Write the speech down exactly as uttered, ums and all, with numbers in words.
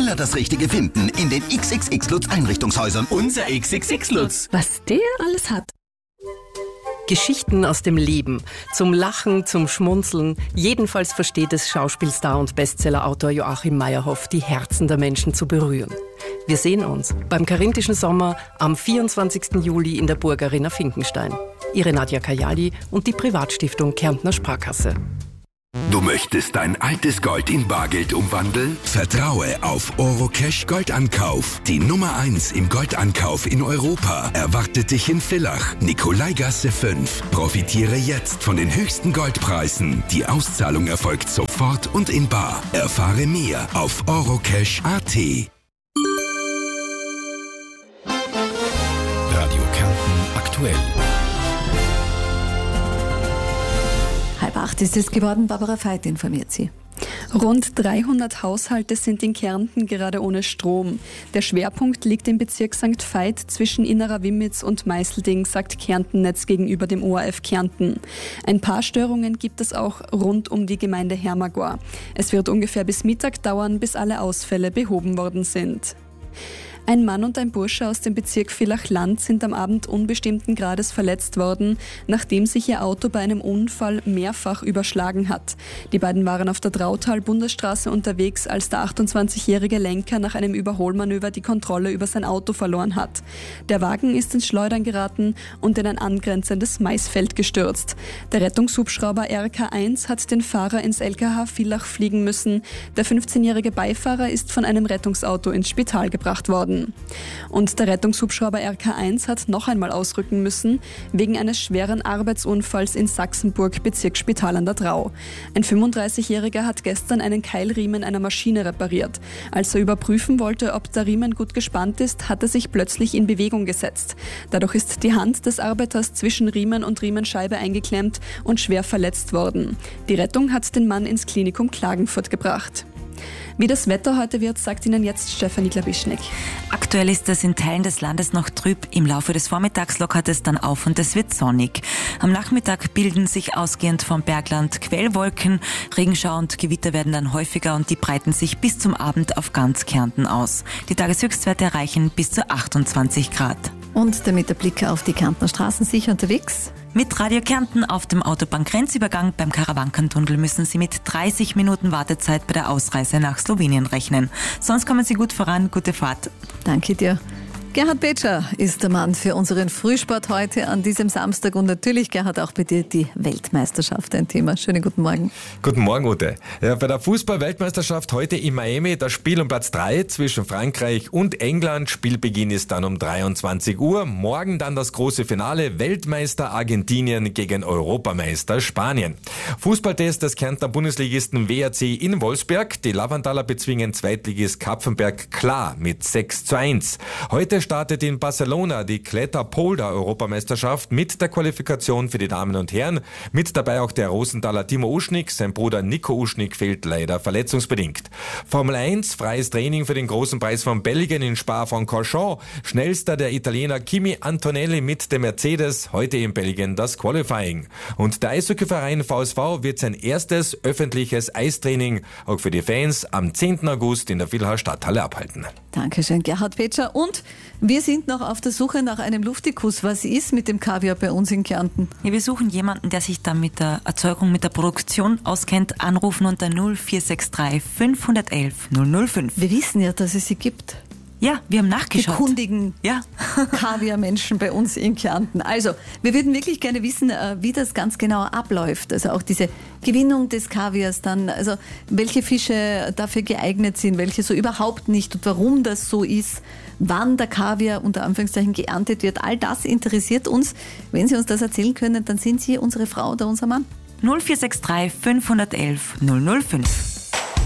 schneller das Richtige finden in den X X X Lutz Einrichtungshäusern. Unser X X X Lutz. Was der alles hat. Geschichten aus dem Leben. Zum Lachen, zum Schmunzeln. Jedenfalls versteht es Schauspielstar und Bestsellerautor Joachim Meyerhoff, die Herzen der Menschen zu berühren. Wir sehen uns beim Karinthischen Sommer am vierundzwanzigsten Juli in der Burg Arena Finkenstein. Ihre Nadja Kajali und die Privatstiftung Kärntner Sparkasse. Du möchtest dein altes Gold in Bargeld umwandeln? Vertraue auf Orocash Goldankauf. Die Nummer eins im Goldankauf in Europa erwartet dich in Villach, Nikolaigasse fünf. Profitiere jetzt von den höchsten Goldpreisen. Die Auszahlung erfolgt sofort und in bar. Erfahre mehr auf orocash punkt at. Radio Kärnten aktuell. Halb acht ist es geworden, Barbara Veit informiert Sie. Rund dreihundert Haushalte sind in Kärnten gerade ohne Strom. Der Schwerpunkt liegt im Bezirk Sankt Veit zwischen Innerer Wimmitz und Meißelding, sagt Kärntennetz gegenüber dem O R F Kärnten. Ein paar Störungen gibt es auch rund um die Gemeinde Hermagor. Es wird ungefähr bis Mittag dauern, bis alle Ausfälle behoben worden sind. Ein Mann und ein Bursche aus dem Bezirk Villach-Land sind am Abend unbestimmten Grades verletzt worden, nachdem sich ihr Auto bei einem Unfall mehrfach überschlagen hat. Die beiden waren auf der Drautal-Bundesstraße unterwegs, als der achtundzwanzigjährige Lenker nach einem Überholmanöver die Kontrolle über sein Auto verloren hat. Der Wagen ist ins Schleudern geraten und in ein angrenzendes Maisfeld gestürzt. Der Rettungshubschrauber R K eins hat den Fahrer ins L K H Villach fliegen müssen. Der fünfzehnjährige Beifahrer ist von einem Rettungsauto ins Spital gebracht worden. Und der Rettungshubschrauber R K eins hat noch einmal ausrücken müssen, wegen eines schweren Arbeitsunfalls in Sachsenburg, Bezirksspital an der Drau. Ein fünfunddreißigjähriger hat gestern einen Keilriemen einer Maschine repariert. Als er überprüfen wollte, ob der Riemen gut gespannt ist, hat er sich plötzlich in Bewegung gesetzt. Dadurch ist die Hand des Arbeiters zwischen Riemen und Riemenscheibe eingeklemmt und schwer verletzt worden. Die Rettung hat den Mann ins Klinikum Klagenfurt gebracht. Wie das Wetter heute wird, sagt Ihnen jetzt Stefanie Klabischnik. Aktuell ist es in Teilen des Landes noch trüb. Im Laufe des Vormittags lockert es dann auf und es wird sonnig. Am Nachmittag bilden sich ausgehend vom Bergland Quellwolken. Regenschauer und Gewitter werden dann häufiger und die breiten sich bis zum Abend auf ganz Kärnten aus. Die Tageshöchstwerte erreichen bis zu achtundzwanzig Grad. Und damit der Blick auf die Kärntner Straßen sicher unterwegs. Mit Radio Kärnten auf dem Autobahngrenzübergang beim Karawankentunnel müssen Sie mit dreißig Minuten Wartezeit bei der Ausreise nach Slowenien rechnen. Sonst kommen Sie gut voran. Gute Fahrt. Danke dir. Gerhard Betscher ist der Mann für unseren Frühsport heute an diesem Samstag und natürlich, Gerhard, auch bei dir die Weltmeisterschaft ein Thema. Schönen guten Morgen. Guten Morgen, Ute. Ja, bei der Fußball-Weltmeisterschaft heute in Miami, das Spiel um Platz drei zwischen Frankreich und England. Spielbeginn ist dann um dreiundzwanzig Uhr. Morgen dann das große Finale, Weltmeister Argentinien gegen Europameister Spanien. Fußballtest des Kärntner Bundesligisten W R C in Wolfsberg. Die Lavandaler bezwingen Zweitligist Kapfenberg klar mit sechs zu eins. Heute startet in Barcelona die Kletter-Polder-Europameisterschaft mit der Qualifikation für die Damen und Herren. Mit dabei auch der Rosenthaler Timo Uschnik. Sein Bruder Nico Uschnik fehlt leider verletzungsbedingt. Formel eins, freies Training für den großen Preis von Belgien in Spa-Francorchamps. Schnellster der Italiener Kimi Antonelli mit dem Mercedes. Heute in Belgien das Qualifying. Und der Eishockeyverein V S V wird sein erstes öffentliches Eistraining auch für die Fans am zehnten August in der Villach Stadthalle abhalten. Dankeschön, Gerhard Betscher. Und wir sind noch auf der Suche nach einem Luftikus. Was ist mit dem Kaviar bei uns in Kärnten? Ja, wir suchen jemanden, der sich da mit der Erzeugung, mit der Produktion auskennt. Anrufen unter null vier sechs drei fünf eins eins null null fünf. Wir wissen ja, dass es sie gibt. Ja, wir haben nachgeschaut. Die kundigen ja. Kaviar-Menschen bei uns in Kärnten. Also, wir würden wirklich gerne wissen, wie das ganz genau abläuft. Also auch diese Gewinnung des Kaviars dann, also welche Fische dafür geeignet sind, welche so überhaupt nicht und warum das so ist, wann der Kaviar unter Anführungszeichen geerntet wird. All das interessiert uns. Wenn Sie uns das erzählen können, dann sind Sie unsere Frau oder unser Mann. null vier sechs drei fünf eins eins null null fünf.